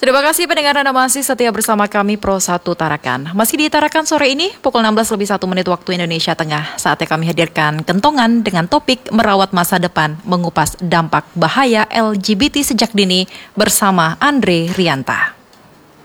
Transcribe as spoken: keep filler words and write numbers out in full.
Terima kasih pendengar Anda masih setia bersama kami Pro satu Tarakan. Masih di Tarakan sore ini pukul enam belas lebih satu menit waktu Indonesia Tengah. Saatnya kami hadirkan kentongan dengan topik merawat masa depan, mengupas dampak bahaya L G B T sejak dini bersama Andre Rianta.